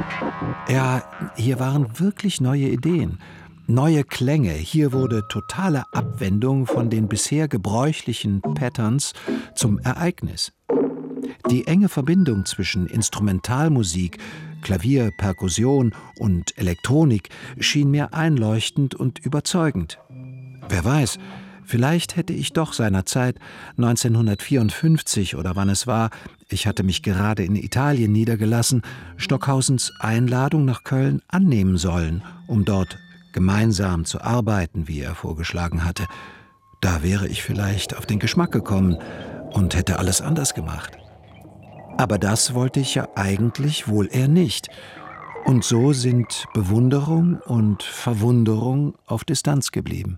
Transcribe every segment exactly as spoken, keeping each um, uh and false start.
Ja, hier waren wirklich neue Ideen, neue Klänge. Hier wurde totale Abwendung von den bisher gebräuchlichen Patterns zum Ereignis. Die enge Verbindung zwischen Instrumentalmusik, Klavier, Perkussion und Elektronik schien mir einleuchtend und überzeugend. Wer weiß, vielleicht hätte ich doch seinerzeit, neunzehnhundertvierundfünfzig oder wann es war, ich hatte mich gerade in Italien niedergelassen, Stockhausens Einladung nach Köln annehmen sollen, um dort gemeinsam zu arbeiten, wie er vorgeschlagen hatte. Da wäre ich vielleicht auf den Geschmack gekommen und hätte alles anders gemacht. Aber das wollte ich ja eigentlich wohl eher nicht. Und so sind Bewunderung und Verwunderung auf Distanz geblieben.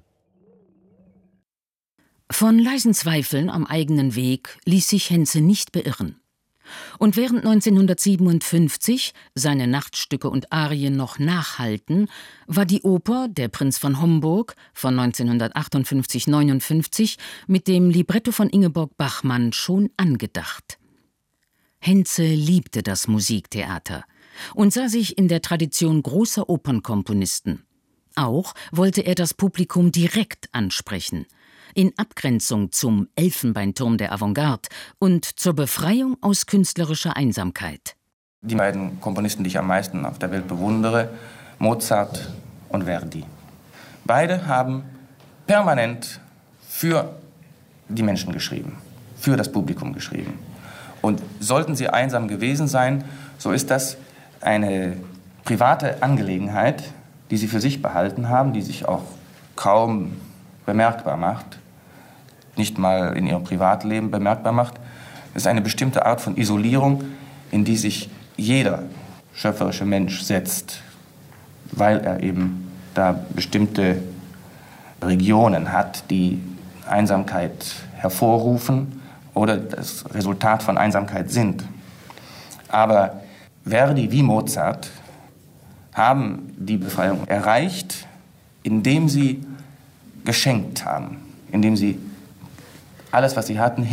Von leisen Zweifeln am eigenen Weg ließ sich Henze nicht beirren. Und während neunzehnhundertsiebenundfünfzig seine Nachtstücke und Arien noch nachhalten, war die Oper Der Prinz von Homburg von neunzehnhundertachtundfünfzig neunundfünfzig mit dem Libretto von Ingeborg Bachmann schon angedacht. Henze liebte das Musiktheater und sah sich in der Tradition großer Opernkomponisten. Auch wollte er das Publikum direkt ansprechen, in Abgrenzung zum Elfenbeinturm der Avantgarde und zur Befreiung aus künstlerischer Einsamkeit. Die beiden Komponisten, die ich am meisten auf der Welt bewundere, Mozart und Verdi. Beide haben permanent für die Menschen geschrieben, für das Publikum geschrieben. Und sollten sie einsam gewesen sein, so ist das eine private Angelegenheit, die sie für sich behalten haben, die sich auch kaum bemerkbar macht, nicht mal in ihrem Privatleben bemerkbar macht. Es ist eine bestimmte Art von Isolierung, in die sich jeder schöpferische Mensch setzt, weil er eben da bestimmte Regionen hat, die Einsamkeit hervorrufen oder das Resultat von Einsamkeit sind. Aber Verdi wie Mozart haben die Befreiung erreicht, indem sie geschenkt haben, indem sie alles, was sie hatten,